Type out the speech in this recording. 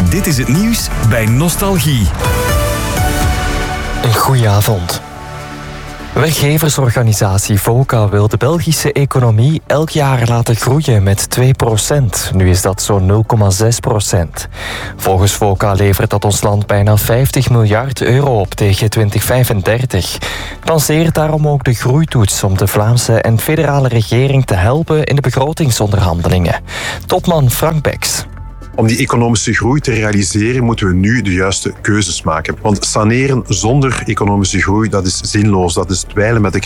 Dit is het nieuws bij Nostalgie. Een goeie avond. Werkgeversorganisatie VOCA wil de Belgische economie elk jaar laten groeien met 2%. Nu is dat zo'n 0,6%. Volgens VOCA levert dat ons land bijna 50 miljard euro op tegen 2035. Het lanceert daarom ook de groeitoets om de Vlaamse en federale regering te helpen in de begrotingsonderhandelingen. Topman Frank Beks. Om die economische groei te realiseren moeten we nu de juiste keuzes maken. Want saneren zonder economische groei, dat is zinloos. Dat is dweilen met de